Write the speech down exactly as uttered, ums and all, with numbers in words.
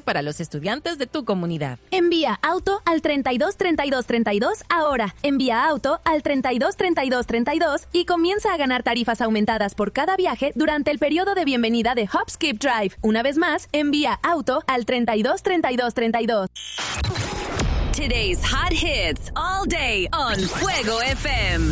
para los estudiantes de tu comunidad. Envía auto al treinta y dos treinta y dos treinta y dos ahora. Envía auto al treinta y dos treinta y dos treinta y dos y comienza a ganar tarifas aumentadas por cada viaje durante el periodo de bienvenida de Hop Skip Drive. Una vez más, envía auto al treinta y dos treinta y dos treinta y dos. Today's hot hits all day on Fuego F M.